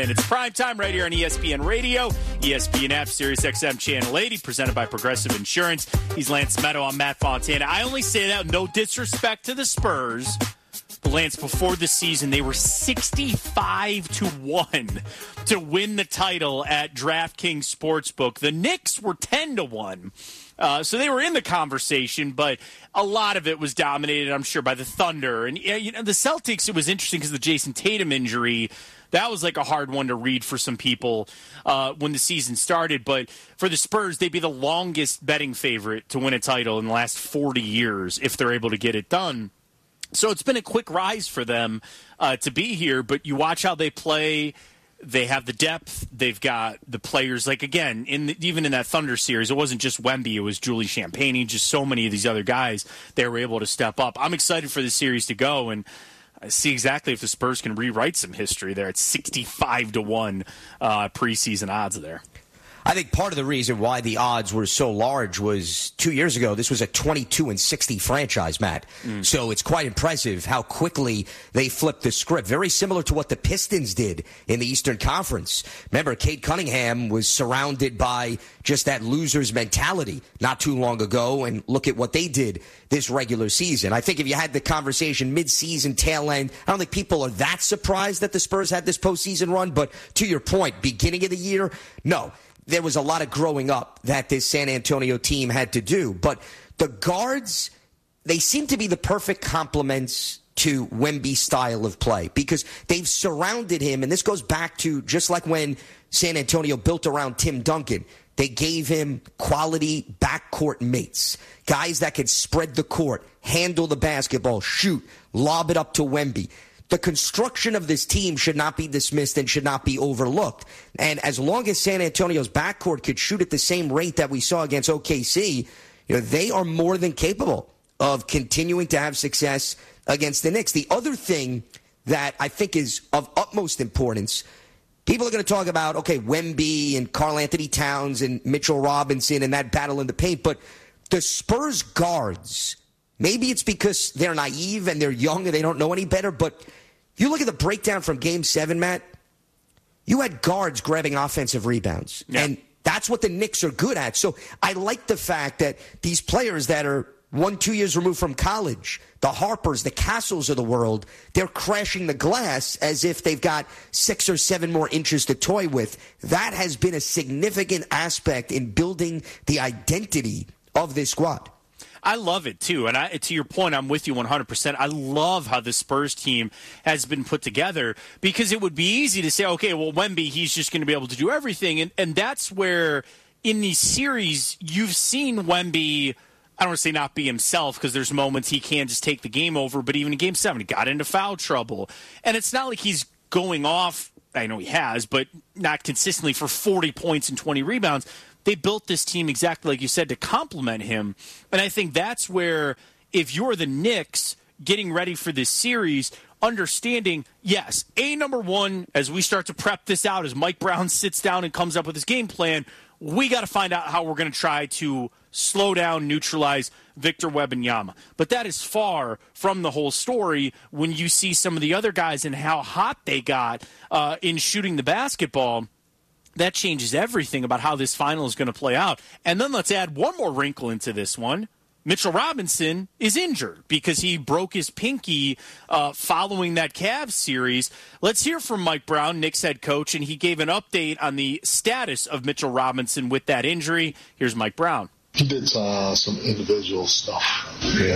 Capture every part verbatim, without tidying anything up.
And it's prime time right here on E S P N Radio, E S P N app, Sirius X M Channel eighty, presented by Progressive Insurance. He's Lance Meadow. I'm Matt Fontana. I only say that no disrespect to the Spurs. But Lance, before the season, they were sixty-five to one to win the title at DraftKings Sportsbook. The Knicks were ten to one. Uh, so they were in the conversation, but a lot of it was dominated, I'm sure, by the Thunder. And you know, the Celtics, it was interesting because of the Jason Tatum injury. That was like a hard one to read for some people uh, when the season started. But for the Spurs, they'd be the longest betting favorite to win a title in the last forty years if they're able to get it done. So it's been a quick rise for them uh, to be here. But you watch how they play. They have the depth. They've got the players. Like, again, in the, even in that Thunder series, it wasn't just Wemby. It was Julie Champagnie, just so many of these other guys. They were able to step up. I'm excited for the series to go, and I see exactly if the Spurs can rewrite some history there. It's sixty-five to one uh, preseason odds there. I think part of the reason why the odds were so large was two years ago, this was a twenty-two and sixty franchise, Matt. Mm. So it's quite impressive how quickly they flipped the script. Very similar to what the Pistons did in the Eastern Conference. Remember, Cade Cunningham was surrounded by just that loser's mentality not too long ago, and look at what they did this regular season. I think if you had the conversation mid-season, tail end, I don't think people are that surprised that the Spurs had this postseason run, but to your point, beginning of the year, no. There was a lot of growing up that this San Antonio team had to do. But the guards, they seem to be the perfect complements to Wemby's style of play because they've surrounded him. And this goes back to just like when San Antonio built around Tim Duncan. They gave him quality backcourt mates, guys that could spread the court, handle the basketball, shoot, lob it up to Wemby. The construction of this team should not be dismissed and should not be overlooked. And as long as San Antonio's backcourt could shoot at the same rate that we saw against O K C, you know, they are more than capable of continuing to have success against the Knicks. The other thing that I think is of utmost importance, people are going to talk about, okay, Wemby and Karl Anthony Towns and Mitchell Robinson and that battle in the paint, but the Spurs guards, maybe it's because they're naive and they're young and they don't know any better, but you look at the breakdown from Game seven, Matt, you had guards grabbing offensive rebounds. Yeah. And that's what the Knicks are good at. So I like the fact that these players that are one, two years removed from college, the Harpers, the Castles of the world, they're crashing the glass as if they've got six or seven more inches to toy with. That has been a significant aspect in building the identity of this squad. I love it, too. And I, to your point, I'm with you one hundred percent. I love how the Spurs team has been put together because it would be easy to say, okay, well, Wemby, he's just going to be able to do everything. And, and that's where in these series you've seen Wemby, I don't want to say not be himself because there's moments he can just take the game over. But even in Game seven, he got into foul trouble. And it's not like he's going off, I know he has, but not consistently for forty points and twenty rebounds. They built this team exactly like you said to complement him. And I think that's where if you're the Knicks getting ready for this series, understanding, yes, A, number one, as we start to prep this out, as Mike Brown sits down and comes up with his game plan, we got to find out how we're going to try to slow down, neutralize Victor Wembanyama. But that is far from the whole story when you see some of the other guys and how hot they got uh, in shooting the basketball. That changes everything about how this final is going to play out. And then let's add one more wrinkle into this one. Mitchell Robinson is injured because he broke his pinky uh, following that Cavs series. Let's hear from Mike Brown, Knicks head coach, and he gave an update on the status of Mitchell Robinson with that injury. Here's Mike Brown. He did uh, some individual stuff. Yeah.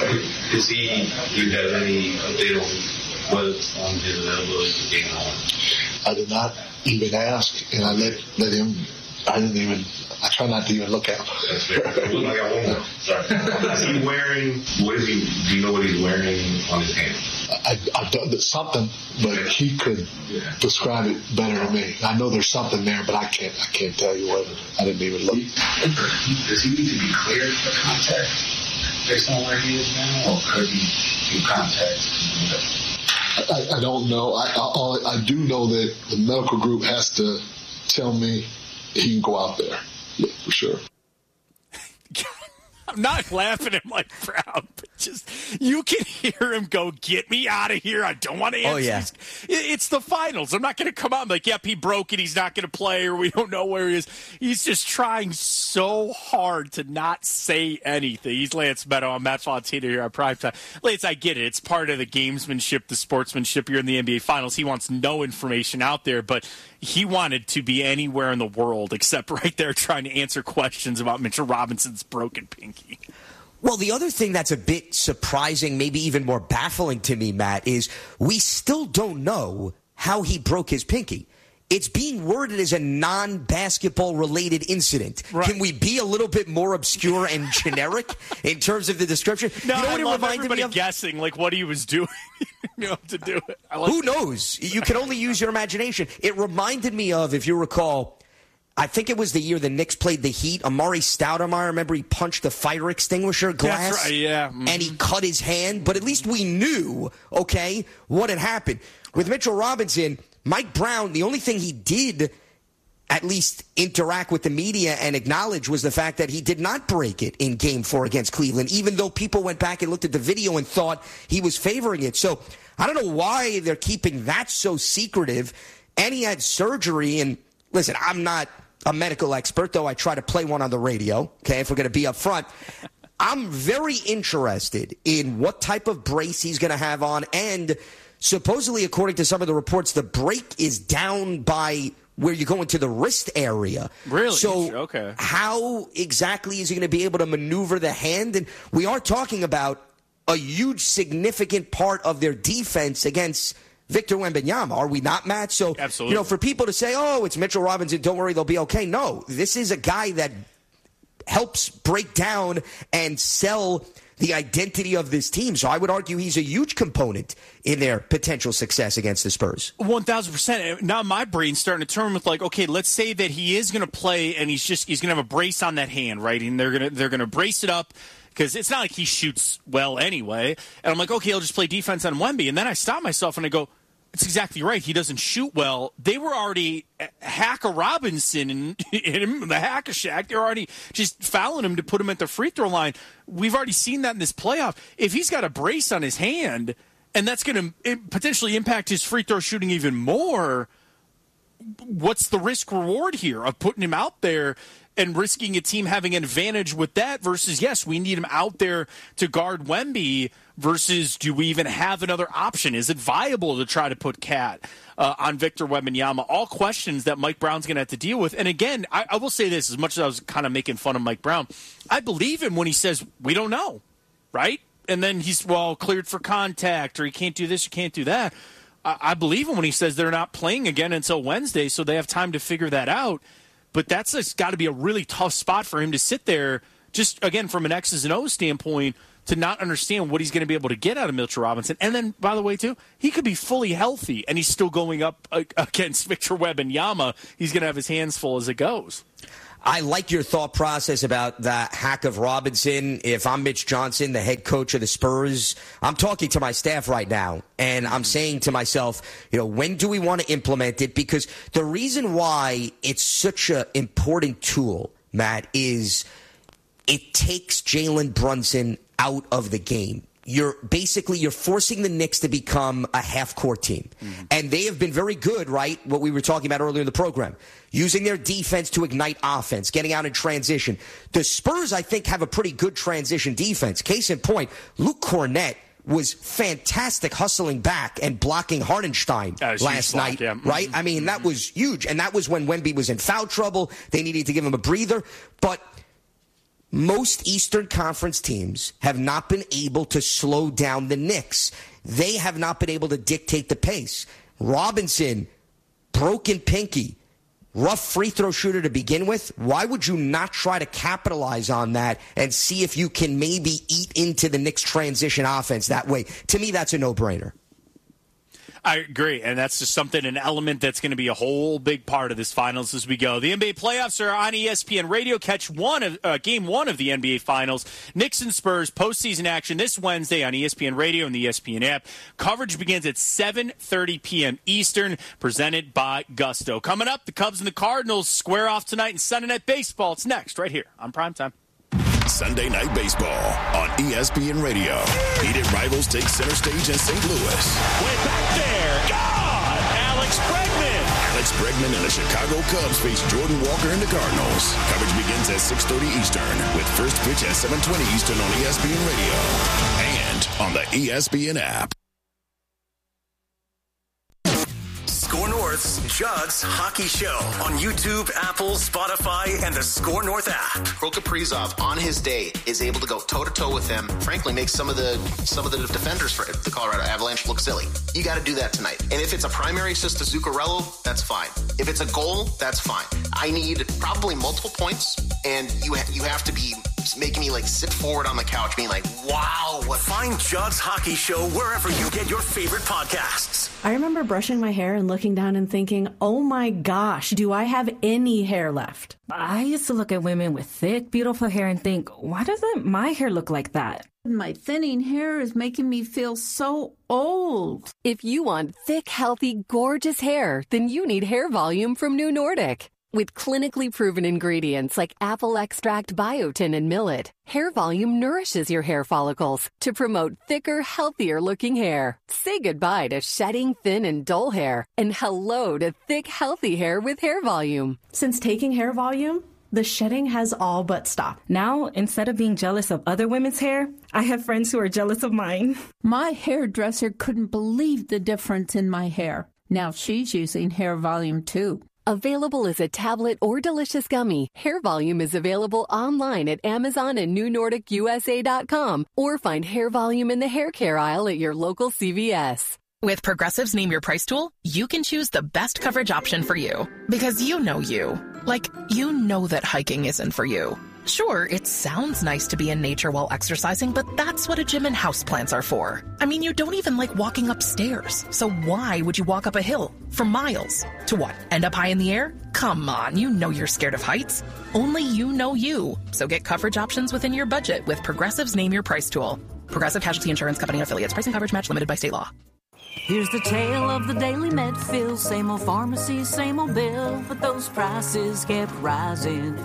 Is he, do you have any update on what's on his availability for game on? I did not even ask, and I let let him. I didn't even. I try not to even look at him. That's fair. I got one more. Sorry. Is he wearing? What is he? Do you know what he's wearing on his hand? I I done something, but he could yeah. describe it better than me. I know there's something there, but I can't. I can't tell you what. I didn't even look. Does he need to be cleared for contact based on where he is now, or could he do contact? I, I don't know. I, I I do know that the medical group has to tell me he can go out there. Yeah, for sure. I'm not laughing at Mike Brown. just, you can hear him go, get me out of here. I don't want to answer. Oh, yeah. These. It's the finals. I'm not going to come out and be like, yep, he broke it. He's not going to play, or we don't know where he is. He's just trying so hard to not say anything. He's Lance Meadow. I'm Matt Fontina here on Primetime. Lance, I get it. It's part of the gamesmanship, the sportsmanship. You're in the N B A Finals. He wants no information out there, but he wanted to be anywhere in the world except right there trying to answer questions about Mitchell Robinson's broken pinky. Well, the other thing that's a bit surprising, maybe even more baffling to me, Matt, is we still don't know how he broke his pinky. It's being worded as a non-basketball related incident. Right. Can we be a little bit more obscure and generic in terms of the description? No, you know I what it love reminded everybody me of? guessing like what he was doing. You know, to do it. I like Who that. knows? You can only use your imagination. It reminded me of, if you recall, I think it was the year the Knicks played the Heat. Amari Stoudemire, remember he punched the fire extinguisher glass? That's right, yeah. Mm-hmm. And he cut his hand. But at least we knew, okay, what had happened. With Mitchell Robinson, Mike Brown, the only thing he did at least interact with the media and acknowledge was the fact that he did not break it in game four against Cleveland, even though people went back and looked at the video and thought he was favoring it. So I don't know why they're keeping that so secretive. And he had surgery. And listen, I'm not a medical expert, though I try to play one on the radio, okay, if we're going to be up front. I'm very interested in what type of brace he's going to have on. And supposedly, according to some of the reports, the break is down by where you go into the wrist area. Really? So okay. How exactly is he going to be able to maneuver the hand? And we are talking about a huge, significant part of their defense against Victor Wembanyama. Are we not, Matt? So, Absolutely. You know, for people to say, oh, it's Mitchell Robinson, don't worry, they'll be okay. No, this is a guy that helps break down and sell the identity of this team. So I would argue he's a huge component in their potential success against the Spurs. one thousand percent. Now my brain's starting to turn with like, okay, let's say that he is going to play and he's just he's going to have a brace on that hand, right? And they're going to they're going to brace it up because it's not like he shoots well anyway. And I'm like, okay, I'll just play defense on Wemby. And then I stop myself and I go, it's exactly right. He doesn't shoot well. They were already Hacker Robinson and in the Hack-a-Shack. They're already just fouling him to put him at the free throw line. We've already seen that in this playoff. If he's got a brace on his hand, and that's going to potentially impact his free throw shooting even more, what's the risk reward here of putting him out there and risking a team having an advantage with that versus, yes, we need him out there to guard Wemby versus do we even have another option? Is it viable to try to put Cat uh, on Victor Wembanyama? All questions that Mike Brown's going to have to deal with. And again, I, I will say this, as much as I was kind of making fun of Mike Brown, I believe him when he says, we don't know, right? And then he's, well, cleared for contact or he can't do this, you can't do that. I, I believe him when he says they're not playing again until Wednesday, so they have time to figure that out. But that's got to be a really tough spot for him to sit there, just, again, from an X's and O's standpoint, to not understand what he's going to be able to get out of Mitchell Robinson. And then, by the way, too, he could be fully healthy, and he's still going up against Victor Wembanyama. He's going to have his hands full as it goes. I like your thought process about the hack of Robinson. If I'm Mitch Johnson, the head coach of the Spurs, I'm talking to my staff right now, and I'm saying to myself, you know, when do we want to implement it? Because the reason why it's such an important tool, Matt, is it takes Jalen Brunson out of the game. You're basically you're forcing the Knicks to become a half-court team. Mm-hmm. And they have been very good, right, what we were talking about earlier in the program, using their defense to ignite offense, getting out in transition. The Spurs, I think, have a pretty good transition defense. Case in point, Luke Cornett was fantastic hustling back and blocking Hartenstein last night, block, yeah. right? I mean, that was huge. And that was when Wemby was in foul trouble. They needed to give him a breather. But most Eastern Conference teams have not been able to slow down the Knicks. They have not been able to dictate the pace. Robinson, broken pinky, rough free throw shooter to begin with. Why would you not try to capitalize on that and see if you can maybe eat into the Knicks transition offense that way? To me, that's a no-brainer. I agree, and that's just something, an element that's going to be a whole big part of this finals as we go. The N B A playoffs are on E S P N Radio. Catch one of uh, game one of the N B A finals. Knicks and Spurs postseason action this Wednesday on E S P N Radio and the E S P N app. Coverage begins at seven thirty p.m. Eastern, presented by Gusto. Coming up, the Cubs and the Cardinals square off tonight in Sunday Night Baseball. It's next, right here on Primetime. Sunday Night Baseball on E S P N Radio. Heated rivals take center stage in Saint Louis. Way back there. God! Alex Bregman! Alex Bregman and the Chicago Cubs face Jordan Walker and the Cardinals. Coverage begins at six thirty Eastern with first pitch at seven twenty Eastern on E S P N Radio and on the E S P N app. Score North's Judd's Hockey Show on YouTube, Apple, Spotify, and the Score North app. Kirill Kaprizov, on his day, is able to go toe-to-toe with him. Frankly, makes some of the some of the defenders for the Colorado Avalanche look silly. You got to do that tonight. And if it's a primary assist to Zuccarello, that's fine. If it's a goal, that's fine. I need probably multiple points, and you ha- you have to be making me like sit forward on the couch, being like, wow. What? Find Judd's Hockey Show wherever you get your favorite podcasts. I remember brushing my hair and looking down and thinking, oh my gosh, do I have any hair left? I used to look at women with thick, beautiful hair and think, why doesn't my hair look like that? My thinning hair is making me feel so old. If you want thick, healthy, gorgeous hair, then you need Hair Volume from New Nordic. With clinically proven ingredients like apple extract, biotin, and millet, Hair Volume nourishes your hair follicles to promote thicker, healthier-looking hair. Say goodbye to shedding, thin, and dull hair, and hello to thick, healthy hair with Hair Volume. Since taking Hair Volume, the shedding has all but stopped. Now, instead of being jealous of other women's hair, I have friends who are jealous of mine. My hairdresser couldn't believe the difference in my hair. Now she's using Hair Volume too. Available as a tablet or delicious gummy, Hair Volume is available online at Amazon and New Nordic U S A dot com, or find Hair Volume in the hair care aisle at your local C V S. With Progressive's Name Your Price tool, you can choose the best coverage option for you. Because you know you. Like, you know that hiking isn't for you. Sure, it sounds nice to be in nature while exercising, but that's what a gym and houseplants are for. I mean, you don't even like walking upstairs. So why would you walk up a hill for miles? To what, end up high in the air? Come on, you know you're scared of heights. Only you know you. So get coverage options within your budget with Progressive's Name Your Price tool. Progressive Casualty Insurance Company and Affiliates. Price and coverage match limited by state law. Here's the tale of the daily med fill. Same old pharmacy, same old bill, but those prices kept rising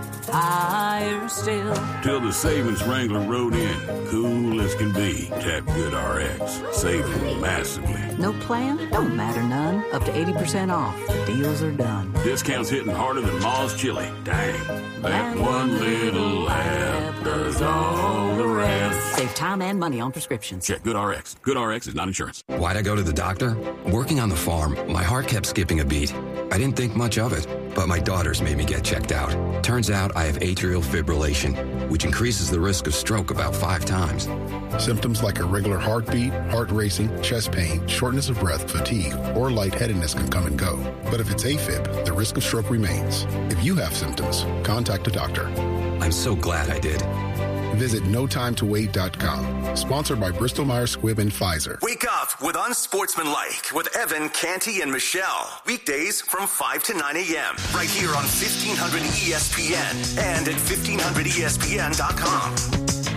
higher still. Till the savings wrangler rode in, cool as can be. Tap GoodRx, saving massively. No plan? Don't matter none. Up to eighty percent off. Deals are done. Discounts hitting harder than Ma's chili. Dang, that one little app does all the rest. Save time and money on prescriptions. Check GoodRx. GoodRx is not insurance. Why'd I go to the doctor? Working on the farm, my heart kept skipping a beat. I didn't think much of it, but my daughters made me get checked out. Turns out I have atrial fibrillation, which increases the risk of stroke about five times. Symptoms like irregular heartbeat, heart racing, chest pain, shortness of breath, fatigue, or lightheadedness can come and go. But if it's AFib, the risk of stroke remains. If you have symptoms, contact a doctor. I'm so glad I did. Visit no time to wait dot com. Sponsored by Bristol Myers Squibb and Pfizer. Wake up with Unsportsmanlike with Evan, Canty, and Michelle. Weekdays from five to nine a.m. Right here on fifteen hundred E S P N and at fifteen hundred E S P N dot com.